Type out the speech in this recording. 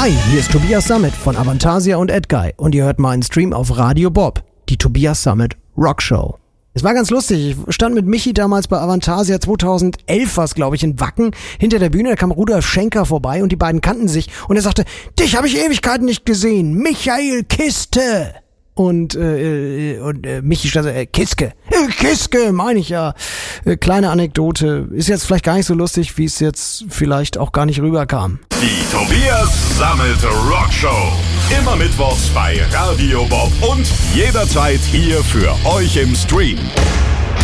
Hi, hier ist Tobias Sammet von Avantasia und Edguy und ihr hört meinen Stream auf Radio Bob, die Tobias Sammet Rock Show. Es war ganz lustig, ich stand mit Michi damals bei Avantasia 2011 was, glaube ich, in Wacken. Hinter der Bühne, da kam Rudolf Schenker vorbei und die beiden kannten sich und er sagte, dich habe ich Ewigkeiten nicht gesehen, Michael Kiste. Und Michi stand so, Kiske, meine ich ja. Kleine Anekdote, ist jetzt vielleicht gar nicht so lustig, wie es jetzt vielleicht auch gar nicht rüberkam. Die Tobias Sammet Rock Show. Immer mittwochs bei Radio Bob und jederzeit hier für euch im Stream.